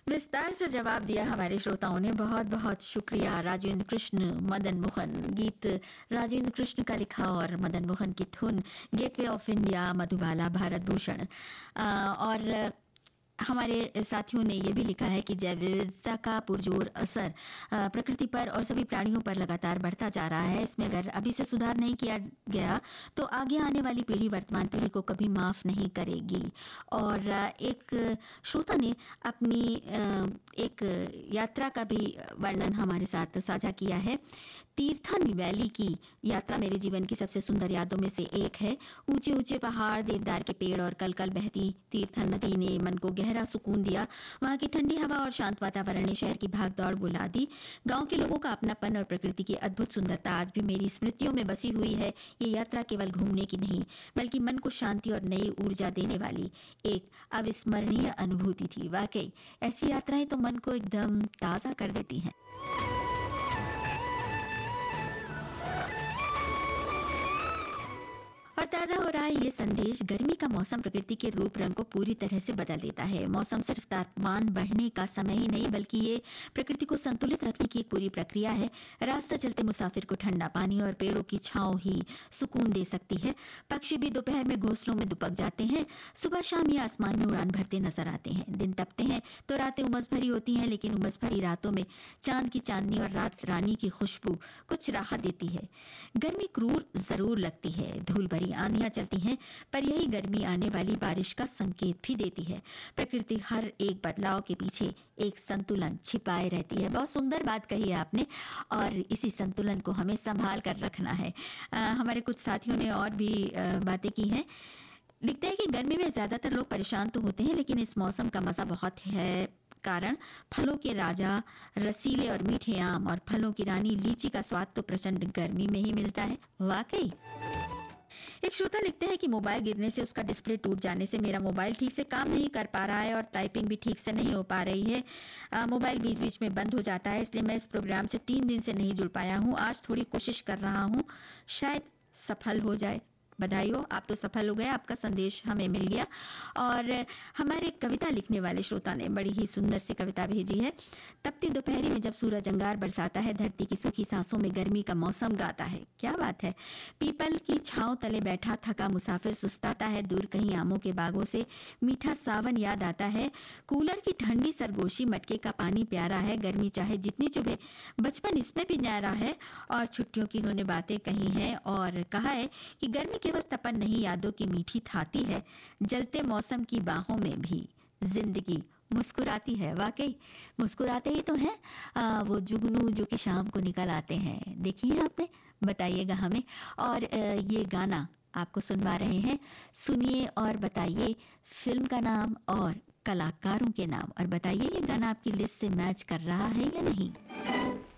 विस्तार से जवाब दिया हमारे श्रोताओं ने, बहुत बहुत शुक्रिया। राजेंद्र कृष्ण मदन मोहन, गीत राजेंद्र कृष्ण का लिखा और मदन मोहन की धुन, gateway of India, Madhubala, Bharat Bhushan. और हमारे साथियों ने ये भी लिखा है कि जैव विविधता का पुरजोर असर प्रकृति पर और सभी प्राणियों पर लगातार बढ़ता जा रहा है। इसमें अगर अभी से सुधार नहीं किया गया तो आगे आने वाली पीढ़ी वर्तमान पीढ़ी को कभी माफ नहीं करेगी। और एक श्रोता ने अपनी एक यात्रा का भी वर्णन हमारे साथ साझा किया है। तीर्थन वैली की यात्रा मेरे जीवन की सबसे सुंदर यादों में से एक है। ऊंचे ऊंचे पहाड़, देवदार के पेड़ और कल कल बहती तीर्थन नदी ने मन को गहरा सुकून दिया। वहां की ठंडी हवा और शांत वातावरण ने शहर की भागदौड़ बुला दी। गांव के लोगों का अपनापन और प्रकृति की अद्भुत सुंदरता आज भी मेरी स्मृतियों में बसी हुई है। ये यात्रा केवल घूमने की नहीं बल्कि मन को शांति और नई ऊर्जा देने वाली एक अविस्मरणीय अनुभूति थी। वाकई ऐसी यात्राएं तो मन को एकदम ताजा कर देती हैं। और ताजा हो रहा है ये संदेश। गर्मी का मौसम प्रकृति के रूप रंग को पूरी तरह से बदल देता है। मौसम सिर्फ तापमान बढ़ने का समय ही नहीं बल्कि ये प्रकृति को संतुलित रखने की एक पूरी प्रक्रिया है। रास्ता चलते मुसाफिर को ठंडा पानी और पेड़ों की छांव ही सुकून दे सकती है। पक्षी भी दोपहर में घोंसलों में दुबक जाते हैं। सुबह शाम ये आसमान में उड़ान भरते नजर आते हैं। दिन तपते हैं तो रातें उमस भरी होती हैं, लेकिन उमस भरी रातों में चांद की चांदनी और रात रानी की खुशबू कुछ राहत देती है। गर्मी क्रूर जरूर लगती है, धूल भरी आंधियां चलती हैं, पर यही गर्मी आने वाली बारिश का संकेत भी देती है। प्रकृति हर एक बदलाव के पीछे एक संतुलन छिपाए रहती है। बहुत सुंदर बात कही है आपने, और इसी संतुलन को हमें संभाल कर रखना है। हमारे कुछ साथियों ने और भी बातें की हैं। लिखते हैं कि गर्मी में ज्यादातर लोग परेशान तो होते हैं, लेकिन इस मौसम का मजा बहुत है। कारण फलों के राजा रसीले और मीठे आम और फलों की रानी लीची का स्वाद तो प्रचंड गर्मी में ही मिलता है। वाकई। एक श्रोता लिखते हैं कि मोबाइल गिरने से, उसका डिस्प्ले टूट जाने से मेरा मोबाइल ठीक से काम नहीं कर पा रहा है और टाइपिंग भी ठीक से नहीं हो पा रही है। मोबाइल बीच बीच में बंद हो जाता है, इसलिए मैं इस प्रोग्राम से 3 दिन से नहीं जुड़ पाया हूँ। आज थोड़ी कोशिश कर रहा हूँ, शायद सफल हो जाए। बधाई हो, आप तो सफल हो गए, आपका संदेश हमें मिल गया। और हमारे कविता लिखने वाले श्रोता ने बड़ी ही सुंदर सी कविता भेजी है। तपती दोपहरी में जब सूरज अंगार बरसाता है, धरती की सूखी सांसों में गर्मी का मौसम गाता है। क्या बात है। पीपल की छांव तले बैठा थका मुसाफिर सुस्ताता है। दूर कहीं आमों के बागों से मीठा सावन याद आता है। कूलर की ठंडी सरगोशी, मटके का पानी प्यारा है। गर्मी चाहे जितनी चुभे, बचपन इसमें भी न्यारा है। और छुट्टियों की इन्होंने बातें कही हैं और कहा है कि गर्मी केवल तपन नहीं, यादों की मीठी थाती है। जलते मौसम की बाहों में भी जिंदगी मुस्कुराती है। वाकई मुस्कुराते ही तो हैं वो जुगनू जो कि शाम को निकल आते हैं। देखिए आपने, बताइएगा हमें। और ये गाना आपको सुनवा रहे हैं, सुनिए और बताइए फिल्म का नाम और कलाकारों के नाम, और बताइए ये गाना आपकी लिस्ट से मैच कर रहा है या नहीं।